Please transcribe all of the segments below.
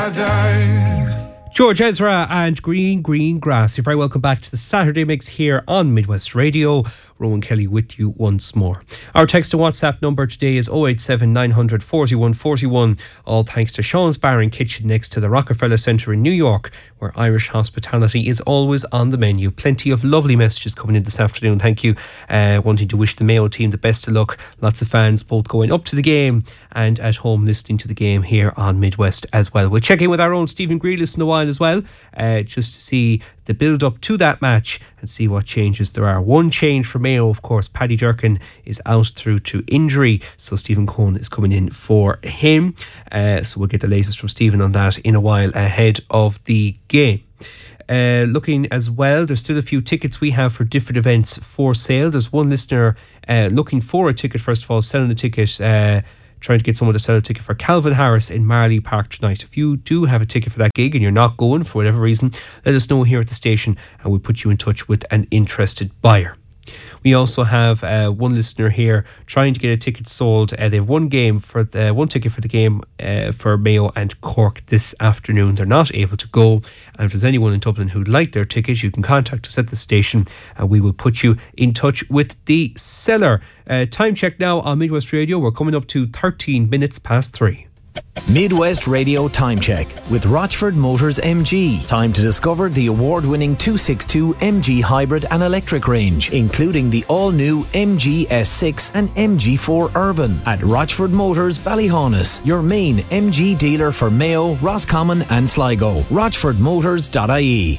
George Ezra and Green Green Grass. You're very welcome back to the Saturday Mix here on Midwest Radio. Rowan Kelly with you once more. Our text and WhatsApp number today is 087 900 41 41. All thanks to Sean's Bar and Kitchen next to the Rockefeller Centre in New York, where Irish hospitality is always on the menu. Plenty of lovely messages coming in this afternoon. Thank you. Wanting to wish the Mayo team the best of luck. Lots of fans both going up to the game and at home listening to the game here on Midwest as well. We'll check in with our own Stephen Grealis in a while as well, just to see the build up to that match and see what changes there are. One change for Mayo, of course, Paddy Durkin is out through to injury, so Stephen Cohen is coming in for him. So we'll get the latest from Stephen on that in a while ahead of the game. Looking as well, there's still a few tickets we have for different events for sale. There's one listener looking for a ticket, first of all, selling the ticket, trying to get someone to sell a ticket for Calvin Harris in Marley Park tonight. If you do have a ticket for that gig and you're not going for whatever reason, let us know here at the station and we'll put you in touch with an interested buyer. We also have one listener here trying to get a ticket sold. They have one ticket for the game for Mayo and Cork this afternoon. They're not able to go. And if there's anyone in Dublin who'd like their ticket, you can contact us at the station and we will put you in touch with the seller. Time check now on Midwest Radio. We're coming up to 13 minutes past 3. Midwest Radio Time Check with Rochford Motors MG. Time to discover the award-winning 262 MG hybrid and electric range, including the all-new MG S6 and MG4 Urban at Rochford Motors Ballyhaunis, your main MG dealer for Mayo, Roscommon and Sligo. RochfordMotors.ie.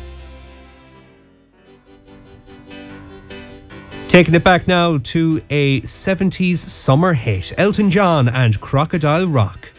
Taking it back now to a 70s summer hit, Elton John and Crocodile Rock.